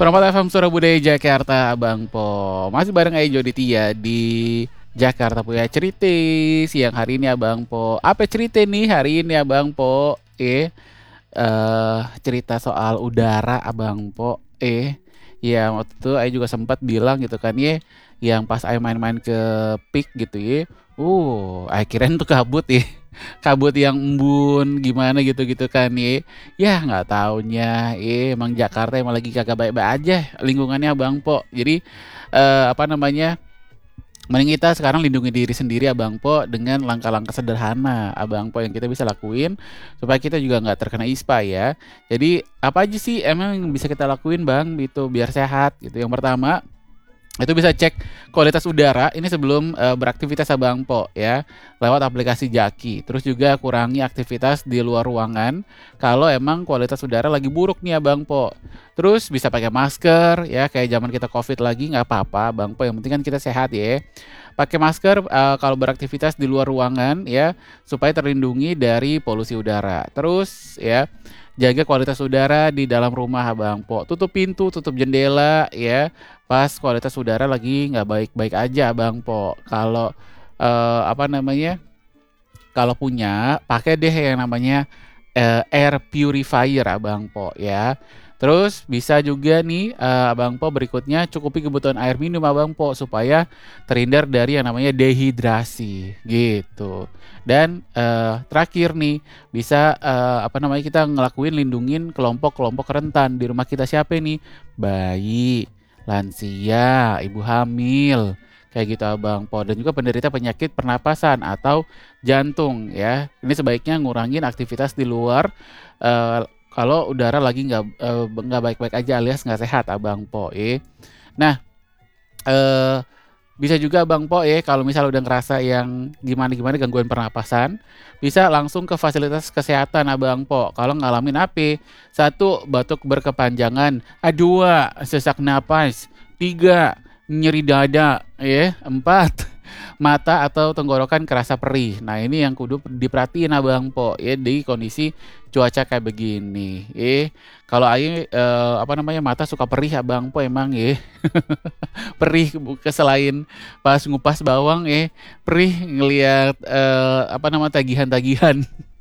Perempat FM Surabaya Budaya Jakarta, Abang Po. Masih bareng Aja Joditia di Jakarta Punya Cerita siang hari ini, Abang Po. Apa cerita nih hari ini, Abang Po? Cerita soal udara, Abang Po. Ya waktu itu Aja juga sempat bilang gitu kan, yang pas Aja main-main ke PIK gitu ya. Akhirnya tuh kabut ya. Kabut yang embun gimana gitu-gitu kan ya. Ya nggak taunya, emang Jakarta emang lagi kagak baik-baik aja lingkungannya, Bang Po. Jadi apa namanya? Mending kita sekarang lindungi diri sendiri, Abang Po, dengan langkah-langkah sederhana, Abang Po, yang kita bisa lakuin supaya kita juga nggak terkena ISPA ya. Jadi apa aja sih emang yang bisa kita lakuin, Bang, gitu biar sehat gitu. Yang pertama itu bisa cek kualitas udara ini sebelum beraktivitas, Abang Po, ya, lewat aplikasi Jaki. Terus juga kurangi aktivitas di luar ruangan kalau emang kualitas udara lagi buruk nih, Abang Po. Terus bisa pakai masker ya, kayak zaman kita Covid lagi, nggak apa-apa, Bang Po, yang penting kan kita sehat ya. Pakai masker kalau beraktivitas di luar ruangan ya, supaya terlindungi dari polusi udara. Terus ya, jaga kualitas udara di dalam rumah, Abang Po. Tutup pintu, tutup jendela ya, pas kualitas udara lagi nggak baik-baik aja, Bang Po. Kalau apa namanya, kalau punya pakai deh yang namanya air purifier, Abang Po ya. Terus bisa juga nih, Abang Po, berikutnya cukupi kebutuhan air minum, Abang Po, supaya terhindar dari yang namanya dehidrasi gitu. Dan terakhir nih, bisa apa namanya, kita ngelakuin lindungin kelompok-kelompok rentan di rumah kita. Siapa nih? Bayi, lansia, ibu hamil, kayak gitu, Abang Po, dan juga penderita penyakit pernapasan atau jantung ya. Ini sebaiknya ngurangin aktivitas di luar kalau udara lagi nggak baik-baik aja, alias nggak sehat, Abang Po. Nah, eh, bisa juga, Bang Po, kalau misal udah ngerasa yang gimana-gimana gangguan pernapasan, bisa langsung ke fasilitas kesehatan, Abang Po. Kalau ngalamin apa? Satu, batuk berkepanjangan. Dua, sesak napas. Tiga, nyeri dada. Empat, mata atau tenggorokan kerasa perih. Nah, ini yang kudu diperhatiin, Abang Po, ya, di kondisi cuaca kayak begini. Kalau air apa namanya, mata suka perih, Abang Po, emang ya. Perih selain pas ngupas bawang, perih ngelihat apa nama, tagihan-tagihan.